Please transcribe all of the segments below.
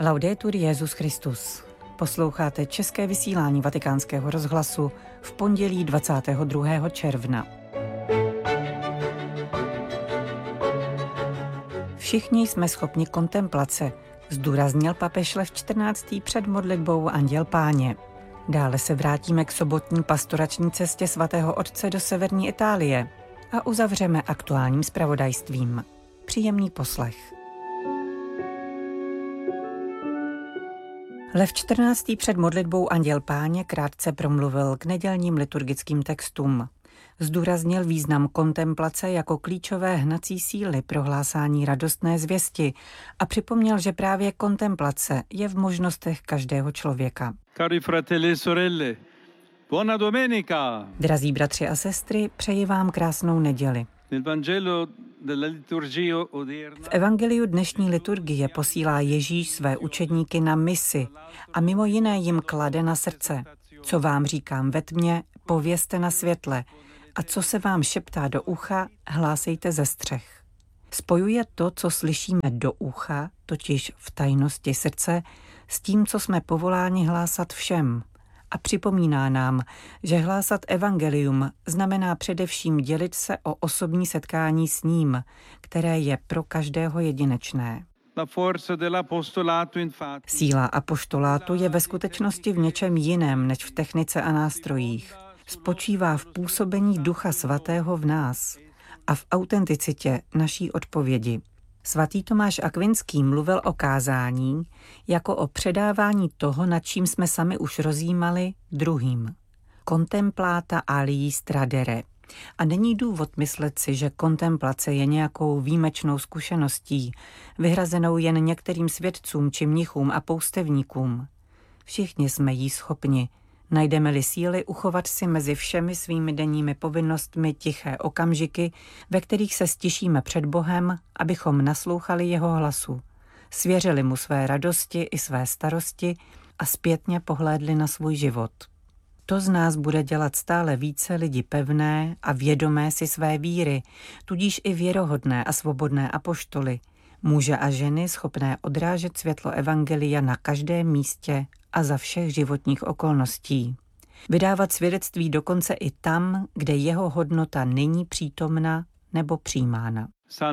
Laudetur Jesus Christus. Posloucháte české vysílání Vatikánského rozhlasu v pondělí 22. června. Všichni jsme schopni kontemplace, zdůraznil papež Lev XIV. Před modlitbou Anděl Páně. Dále se vrátíme k sobotní pastorační cestě svatého otce do severní Itálie a uzavřeme aktuálním zpravodajstvím. Příjemný poslech. Lev XIV. Před modlitbou Anděl Páně krátce promluvil k nedělním liturgickým textům. Zdůraznil význam kontemplace jako klíčové hnací síly pro hlásání radostné zvěsti a připomněl, že právě kontemplace je v možnostech každého člověka. Cari fratelli e sorelle, buona domenica. Drazí bratři a sestry, přeji vám krásnou neděli. V evangeliu dnešní liturgie posílá Ježíš své učedníky na misi a mimo jiné jim klade na srdce: co vám říkám ve tmě, povězte na světle, a co se vám šeptá do ucha, hlásejte ze střech. Spojuje to, co slyšíme do ucha, totiž v tajnosti srdce, s tím, co jsme povoláni hlásat všem. A připomíná nám, že hlásat evangelium znamená především dělit se o osobní setkání s ním, které je pro každého jedinečné. Síla apoštolátu je ve skutečnosti v něčem jiném než v technice a nástrojích. Spočívá v působení Ducha Svatého v nás a v autenticitě naší odpovědi. Svatý Tomáš Akvinský mluvil o kázání jako o předávání toho, nad čím jsme sami už rozjímali, druhým. Contemplata aliis tradere. A není důvod myslet si, že kontemplace je nějakou výjimečnou zkušeností, vyhrazenou jen některým svědcům či mnichům a poustevníkům. Všichni jsme jí schopni. Najdeme-li síly uchovat si mezi všemi svými denními povinnostmi tiché okamžiky, ve kterých se stišíme před Bohem, abychom naslouchali jeho hlasu, svěřili mu své radosti i své starosti a zpětně pohlédli na svůj život. To z nás bude dělat stále více lidi pevné a vědomé si své víry, tudíž i věrohodné a svobodné apoštoly, muže a ženy schopné odrážet světlo evangelia na každém místě a za všech životních okolností. Vydávat svědectví dokonce i tam, kde jeho hodnota není přítomna nebo přijímána.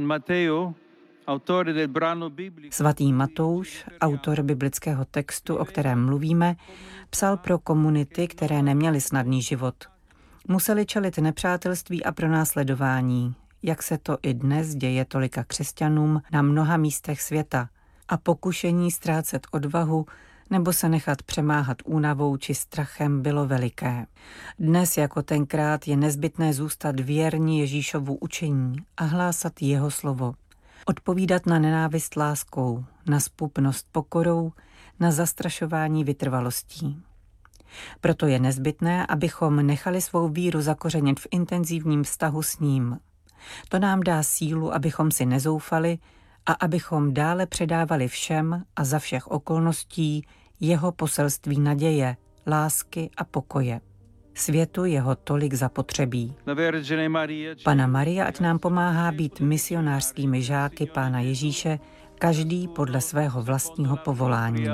Svatý Matouš, autor biblického textu, o kterém mluvíme, psal pro komunity, které neměly snadný život. Museli čelit nepřátelství a pronásledování, jak se to i dnes děje tolika křesťanům na mnoha místech světa, a pokušení ztrácet odvahu nebo se nechat přemáhat únavou či strachem bylo veliké. Dnes jako tenkrát je nezbytné zůstat věrní Ježíšovu učení a hlásat jeho slovo. Odpovídat na nenávist láskou, na zpupnost pokorou, na zastrašování vytrvalostí. Proto je nezbytné, abychom nechali svou víru zakořenit v intenzivním vztahu s ním. To nám dá sílu, abychom si nezoufali a abychom dále předávali všem a za všech okolností jeho poselství naděje, lásky a pokoje. Světu jeho tolik zapotřebí. Panna Maria ať nám pomáhá být misionářskými žáky Pána Ježíše, každý podle svého vlastního povolání.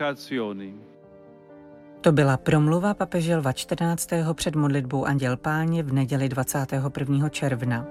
To byla promluva papeže Lva XIV. Před modlitbou Anděl Páně v neděli 21. června.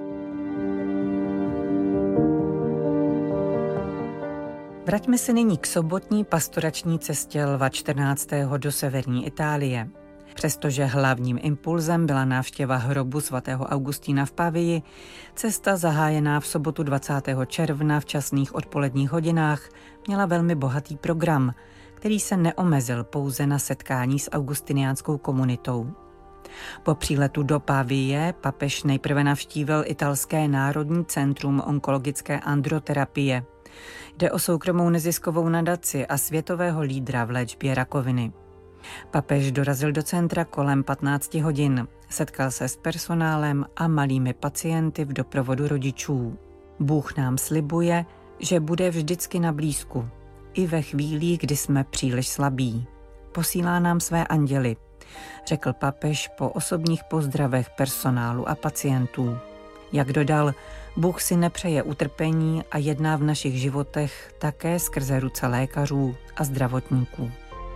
Vraťme se nyní k sobotní pastorační cestě Lva XIV. Do severní Itálie. Přestože hlavním impulzem byla návštěva hrobu svatého Augustína v Pavii, cesta zahájená v sobotu 20. června v časných odpoledních hodinách měla velmi bohatý program, který se neomezil pouze na setkání s augustiniánskou komunitou. Po příletu do Pavie papež nejprve navštívil italské Národní centrum onkologické androterapie. Jde o soukromou neziskovou nadaci a světového lídra v léčbě rakoviny. Papež dorazil do centra kolem 15 hodin, setkal se s personálem a malými pacienty v doprovodu rodičů. Bůh nám slibuje, že bude vždycky na blízku, i ve chvílích, kdy jsme příliš slabí. Posílá nám své anděly, řekl papež po osobních pozdravech personálu a pacientů. Jak dodal, Bůh si nepřeje utrpení a jedná v našich životech také skrze ruce lékařů a zdravotníků.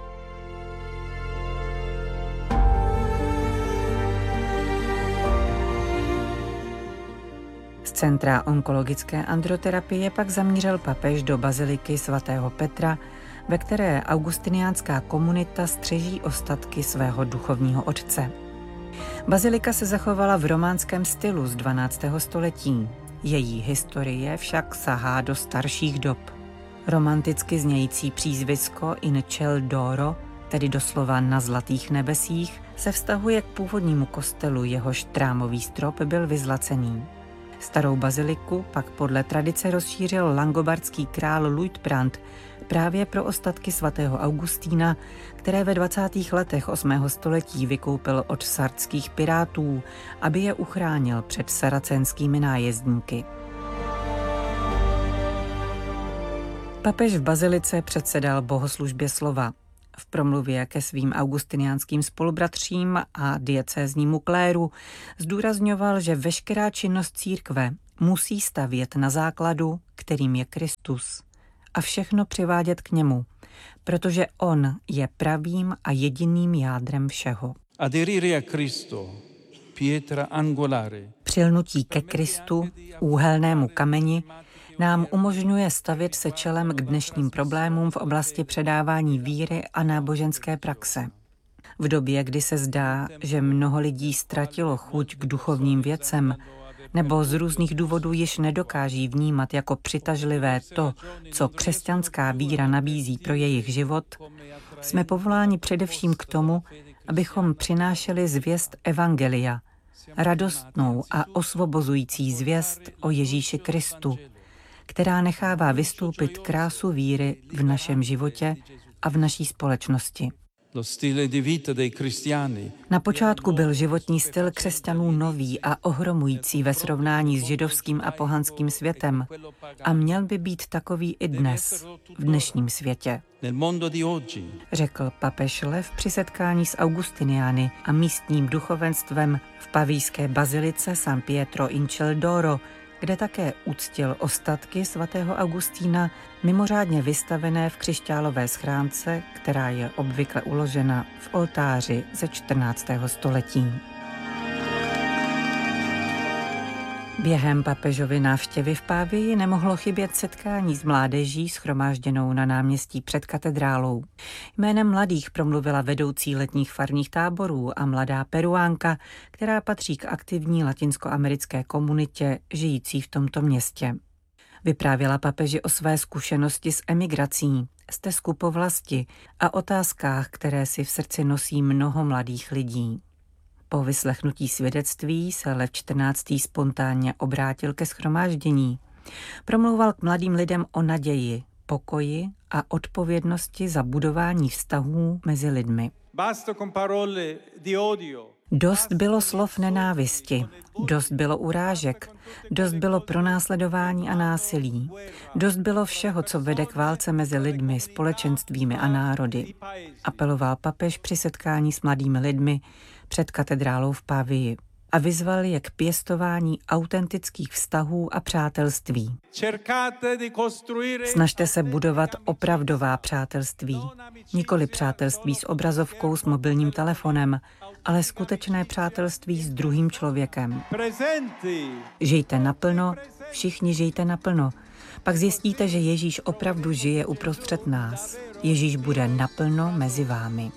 Z Centra onkologické androterapie pak zamířil papež do baziliky svatého Petra, ve které augustiniánská komunita střeží ostatky svého duchovního otce. Bazilika se zachovala v románském stylu z 12. století. Její historie však sahá do starších dob. Romanticky znějící přízvisko In ciel d'oro, tedy doslova na zlatých nebesích, se vztahuje k původnímu kostelu, jehož trámový strop byl vyzlacený. Starou baziliku pak podle tradice rozšířil langobardský král Luitprand právě pro ostatky svatého Augustína, které ve 20. letech 8. století vykoupil od sardských pirátů, aby je uchránil před saracenskými nájezdníky. Papež v bazilice předsedal bohoslužbě slova. V promluvě ke svým augustiniánským spolubratřím a diecéznímu kléru zdůrazňoval, že veškerá činnost církve musí stavět na základu, kterým je Kristus, a všechno přivádět k němu, protože on je pravým a jediným jádrem všeho. Přilnutí ke Kristu, úhelnému kameni, nám umožňuje stavět se čelem k dnešním problémům v oblasti předávání víry a náboženské praxe. V době, kdy se zdá, že mnoho lidí ztratilo chuť k duchovním věcem, nebo z různých důvodů již nedokáží vnímat jako přitažlivé to, co křesťanská víra nabízí pro jejich život, jsme povoláni především k tomu, abychom přinášeli zvěst evangelia, radostnou a osvobozující zvěst o Ježíši Kristu, která nechává vystoupit krásu víry v našem životě a v naší společnosti. Na počátku byl životní styl křesťanů nový a ohromující ve srovnání s židovským a pohanským světem a měl by být takový i dnes, v dnešním světě, řekl papež Lev při setkání s Augustiniány a místním duchovenstvem v pavížské bazilice San Pietro in ciel d'oro, kde také uctil ostatky svatého Augustína, mimořádně vystavené v křišťálové schránce, která je obvykle uložena v oltáři ze 14. století. Během papežovy návštěvy v Pávii nemohlo chybět setkání s mládeží shromážděnou na náměstí před katedrálou. Jménem mladých promluvila vedoucí letních farních táborů a mladá Peruánka, která patří k aktivní latinskoamerické komunitě žijící v tomto městě. Vyprávěla papeži o své zkušenosti s emigrací, stezku po vlasti a otázkách, které si v srdci nosí mnoho mladých lidí. Po vyslechnutí svědectví se Lev XIV. Spontánně obrátil ke shromáždění. Promlouval k mladým lidem o naději, pokoji a odpovědnosti za budování vztahů mezi lidmi. Dost bylo slov nenávisti, dost bylo urážek, dost bylo pronásledování a násilí, dost bylo všeho, co vede k válce mezi lidmi, společenstvími a národy, apeloval papež při setkání s mladými lidmi před katedrálou v Pavii a vyzval je k pěstování autentických vztahů a přátelství. Snažte se budovat opravdová přátelství, nikoli přátelství s obrazovkou s mobilním telefonem, ale skutečné přátelství s druhým člověkem. Žijte naplno, všichni žijte naplno. Pak zjistíte, že Ježíš opravdu žije uprostřed nás. Ježíš bude naplno mezi vámi.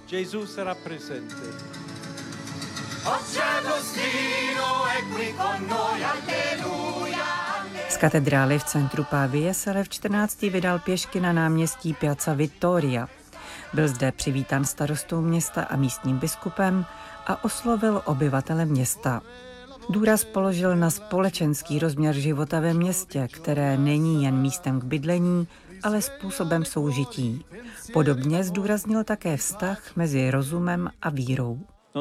Z katedrály v centru Pavie se Lev XIV. Vydal pěšky na náměstí Piazza Vittoria. Byl zde přivítán starostou města a místním biskupem a oslovil obyvatele města. Důraz položil na společenský rozměr života ve městě, které není jen místem k bydlení, ale způsobem soužití. Podobně zdůraznil také vztah mezi rozumem a vírou.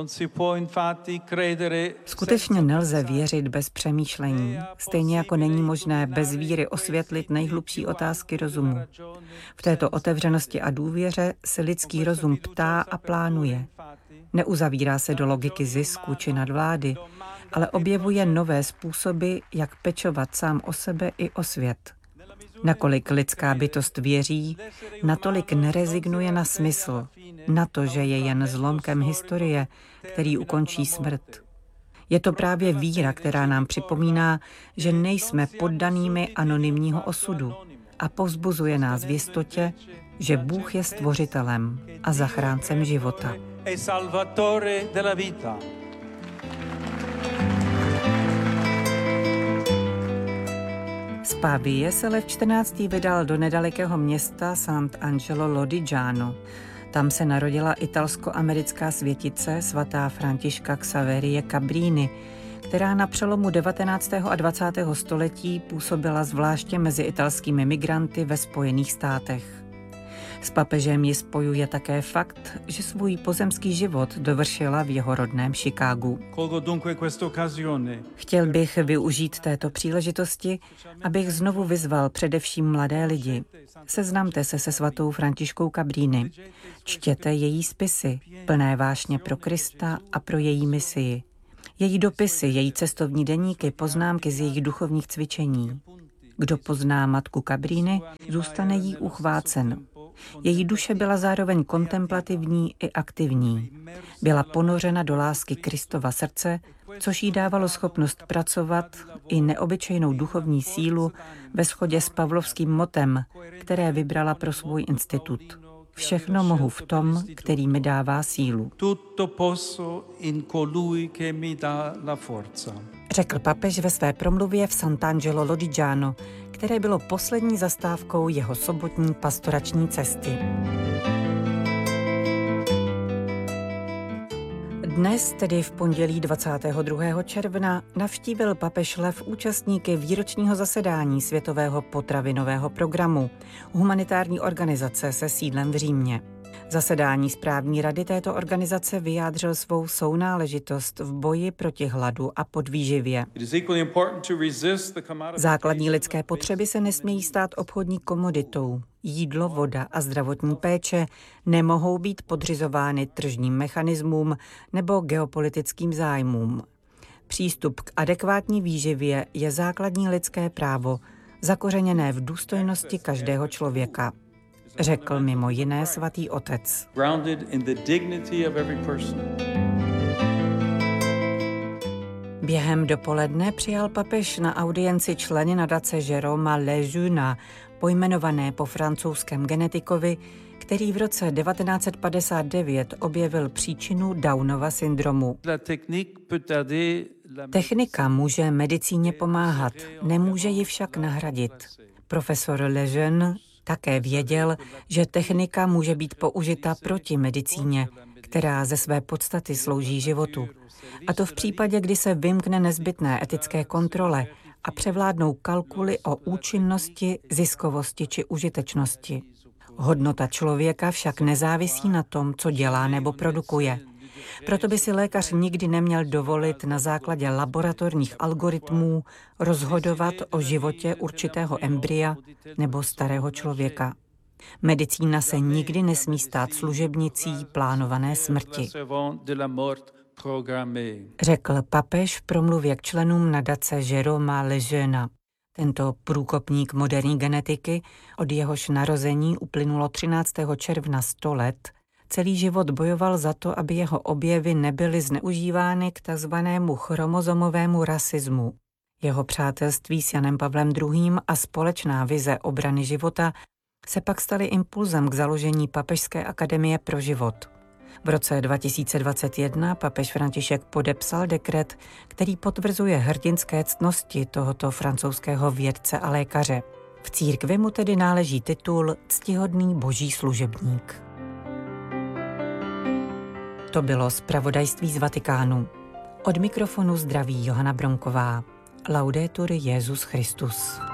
Skutečně nelze věřit bez přemýšlení, stejně jako není možné bez víry osvětlit nejhlubší otázky rozumu. V této otevřenosti a důvěře se lidský rozum ptá a plánuje. Neuzavírá se do logiky zisku či nadvlády, ale objevuje nové způsoby, jak pečovat sám o sebe i o svět. Nakolik lidská bytost věří, natolik nerezignuje na smysl, na to, že je jen zlomkem historie, který ukončí smrt. Je to právě víra, která nám připomíná, že nejsme poddanými anonymního osudu a povzbuzuje nás v jistotě, že Bůh je stvořitelem a zachráncem života. Z Pavie se Lev XIV. Vydal do nedalekého města Sant'Angelo Lodigiano. Tam se narodila italsko-americká světice svatá Františka Xaverie Cabrini, která na přelomu 19. a 20. století působila zvláště mezi italskými migranty ve Spojených státech. S papežem ji spojuje také fakt, že svůj pozemský život dovršila v jeho rodném Chicagu. Chtěl bych využít této příležitosti, abych znovu vyzval především mladé lidi. Seznamte se se svatou Františkou Cabrini. Čtěte její spisy, plné vášně pro Krista a pro její misii. Její dopisy, její cestovní deníky, poznámky z jejich duchovních cvičení. Kdo pozná matku Cabrini, zůstane jí uchvácen. Její duše byla zároveň kontemplativní i aktivní. Byla ponořena do lásky Kristova srdce, což jí dávalo schopnost pracovat i neobyčejnou duchovní sílu ve shodě s pavlovským motem, které vybrala pro svůj institut. Všechno mohu v tom, který mi dává sílu. Řekl papež ve své promluvě v Sant'Angelo Lodigiano, které bylo poslední zastávkou jeho sobotní pastorační cesty. Dnes, tedy v pondělí 22. června, navštívil papež Lev účastníky výročního zasedání Světového potravinového programu, humanitární organizace se sídlem v Římě. Zasedání správní rady této organizace vyjádřil svou sounáležitost v boji proti hladu a podvýživě. Základní lidské potřeby se nesmějí stát obchodní komoditou. Jídlo, voda a zdravotní péče nemohou být podřizovány tržním mechanismům nebo geopolitickým zájmům. Přístup k adekvátní výživě je základní lidské právo, zakořeněné v důstojnosti každého člověka, řekl mimo jiné svatý otec. Během dopoledne přijal papež na audienci členy nadace Jérôma Lejeuna, pojmenované po francouzském genetikovi, který v roce 1959 objevil příčinu Downova syndromu. Technika může medicíně pomáhat, nemůže ji však nahradit. Profesor Lejeune také věděl, že technika může být použita proti medicíně, která ze své podstaty slouží životu. A to v případě, kdy se vymkne nezbytné etické kontrole a převládnou kalkuly o účinnosti, ziskovosti či užitečnosti. Hodnota člověka však nezávisí na tom, co dělá nebo produkuje. Proto by si lékař nikdy neměl dovolit na základě laboratorních algoritmů rozhodovat o životě určitého embrya nebo starého člověka. Medicína se nikdy nesmí stát služebnicí plánované smrti, řekl papež v promluvě k členům nadace Jérôma Lejeuna. Tento průkopník moderní genetiky, od jehož narození uplynulo 13. června 100 let, celý život bojoval za to, aby jeho objevy nebyly zneužívány k takzvanému chromozomovému rasismu. Jeho přátelství s Janem Pavlem II. A společná vize obrany života se pak staly impulzem k založení Papežské akademie pro život. V roce 2021 papež František podepsal dekret, který potvrzuje hrdinské ctnosti tohoto francouzského vědce a lékaře. V církvi mu tedy náleží titul Ctihodný boží služebník. To bylo zpravodajství z Vatikánu. Od mikrofonu zdraví Johana Bronková. Laudetur Jesus Christus.